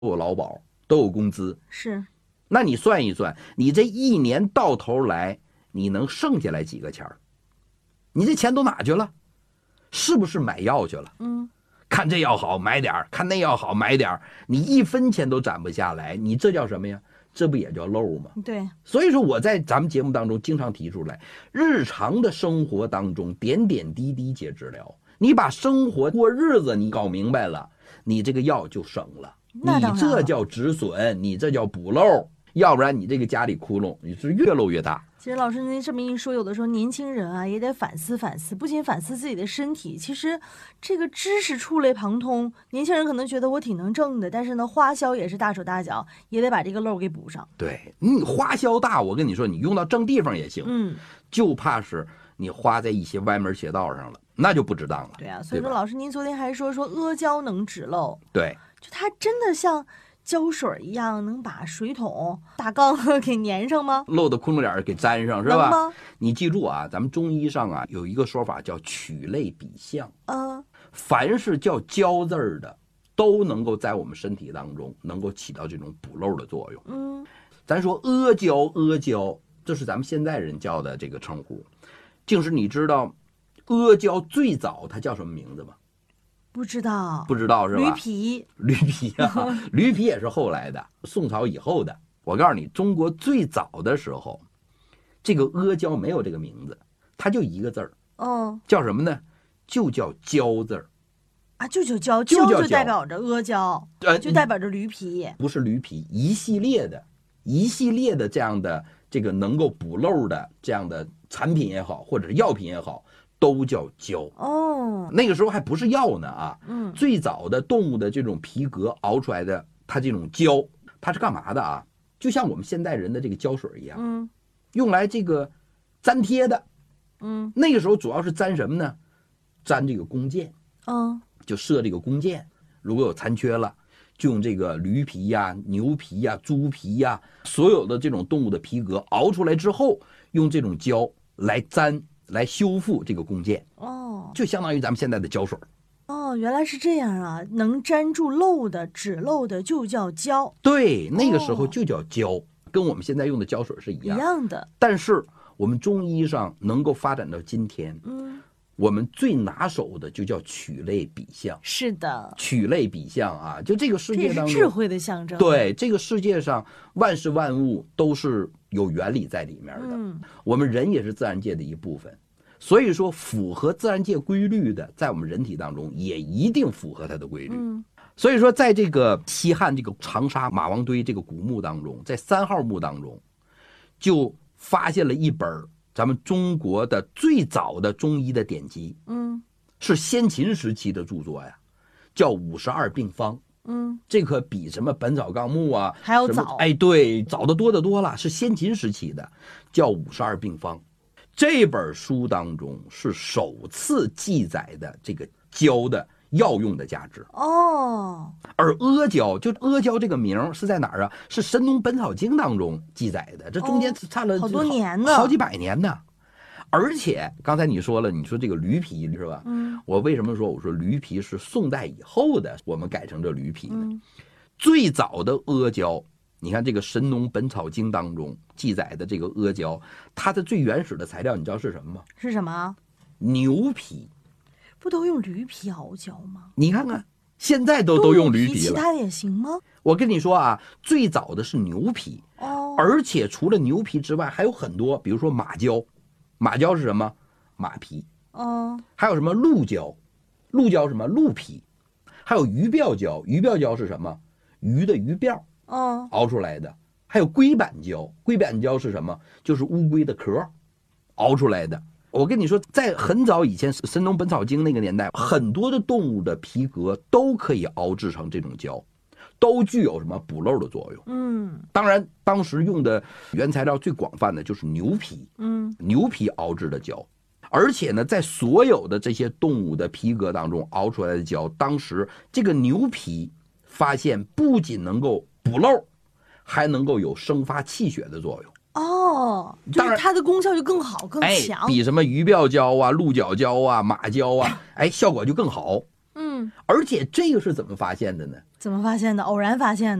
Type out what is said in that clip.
有劳保，都有工资。 是， 那你算一算，你这一年到头来，你能剩下来几个钱儿？你这钱都哪去了？是不是买药去了？看这药好买点儿，看那药好买点儿，你一分钱都攒不下来，你这叫什么呀？这不也叫漏吗？ 对。 所以说我在咱们节目当中经常提出来，日常的生活当中点点滴滴皆治疗。你把生活过日子你搞明白了，你这个药就省了。你这叫止损，你这叫补漏，要不然你这个家里窟窿你是越漏越大。 其实老师您这么一说，有的时候年轻人啊也得反思反思，不仅反思自己的身体，其实这个知识触类旁通。年轻人可能觉得我挺能挣的，但是呢花销也是大手大脚，也得把这个漏给补上。 对，你花销大，我跟你说，你用到正地方也行，就怕是你花在一些歪门邪道上了，那就不值当了。 对啊，所以说老师您昨天还说阿胶能止漏， 对， 就它真的像胶水一样能把水桶大缸给粘上吗？ 漏的窟窿眼给粘上是吧？你记住啊，咱们中医上啊有一个说法叫取类比象。凡是叫胶字儿的，都能够在我们身体当中能够起到这种补漏的作用。咱说阿胶，这是咱们现在人叫的这个称呼。竟是你知道阿胶最早它叫什么名字吗？ 不知道是吧？ 驴皮啊，驴皮也是后来的，宋朝以后的。我告诉你，中国最早的时候，这个阿胶没有这个名字，它就一个字儿，叫什么呢？就叫胶字儿啊，就叫胶，胶就代表着阿胶，就代表着驴皮， 不是驴皮，一系列的这样的这个能够补漏的这样的产品也好，或者是药品也好，都叫胶。那个时候还不是药呢啊。最早的动物的这种皮革熬出来的，它这种胶，它是干嘛的啊？就像我们现代人的这个胶水一样，用来这个粘贴的。那个时候主要是粘什么呢？粘这个弓箭。就射这个弓箭，如果有残缺了，就用这个驴皮呀、牛皮呀、猪皮呀，所有的这种动物的皮革熬出来之后，用这种胶来粘来修复这个弓箭。就相当于咱们现在的胶水。 原来是这样啊！能粘住漏的、止漏的就叫胶。 对，那个时候就叫胶，跟我们现在用的胶水是一样的。 但是我们中医上能够发展到今天，我们最拿手的就叫取类比象。 是的， 取类比象啊，就这个世界当中， 这是智慧的象征。 对，这个世界上万事万物都是有原理在里面的。我们人也是自然界的一部分，所以说符合自然界规律的，在我们人体当中也一定符合它的规律。所以说，在这个西汉这个长沙马王堆这个古墓当中，在3号墓当中，就发现了一本咱们中国的最早的中医的典籍，是先秦时期的著作呀，叫《52病方》。这可比什么《本草纲目》啊还要早。 对，早得多得多了，是先秦时期的，叫《52病方》。这本书当中是首次记载的这个胶的药用的价值。而阿胶，就阿胶这个名是在哪儿啊？是《神农本草经》当中记载的，这中间差了好多年呢， 好几百年呢。而且刚才你说了，你说这个驴皮是吧？我为什么说我说驴皮是宋代以后的，我们改成这驴皮呢？最早的阿胶，你看这个《神农本草经》当中记载的这个阿胶，它的最原始的材料你知道是什么吗？ 是什么？ 牛皮。 不都用驴皮熬胶吗？ 你看看，现在都用驴皮了， 其他的也行吗？ 我跟你说啊，最早的是牛皮，而且除了牛皮之外，还有很多，比如说马胶，马胶是什么？马皮。还有什么鹿胶？鹿胶是什么？鹿皮。还有鱼鳔胶，鱼鳔胶是什么？鱼的鱼鳔，熬出来的。还有龟板胶，龟板胶是什么？就是乌龟的壳熬出来的。我跟你说，在很早以前，《神农本草经》那个年代，很多的动物的皮革都可以熬制成这种胶，都具有什么补漏的作用。当然，当时用的原材料最广泛的就是牛皮，牛皮熬制的胶。而且呢，在所有的这些动物的皮革当中熬出来的胶，当时这个牛皮发现不仅能够补漏，还能够有生发气血的作用。 就是它的功效就更好更强， 比什么鱼鳔胶啊、鹿角胶啊、马胶啊，效果就更好。 嗯， 而且这个是怎么发现的呢？ 怎么发现的？偶然发现的。